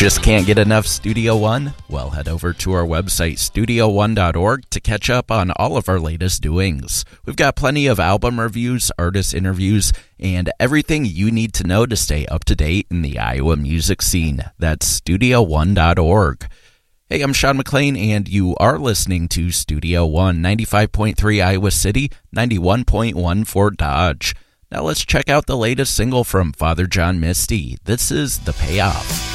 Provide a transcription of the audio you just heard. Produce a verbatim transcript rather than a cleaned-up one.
Just can't get enough Studio One? Well, head over to our website, studio one dot org, to catch up on all of our latest doings. We've got plenty of album reviews, artist interviews, and everything you need to know to stay up to date in the Iowa music scene. That's studio one dot org. Hey, I'm Sean McLean, and you are listening to Studio One, ninety-five point three Iowa City, ninety-one point one Fort Dodge. Now let's check out the latest single from Father John Misty. This is The Payoff.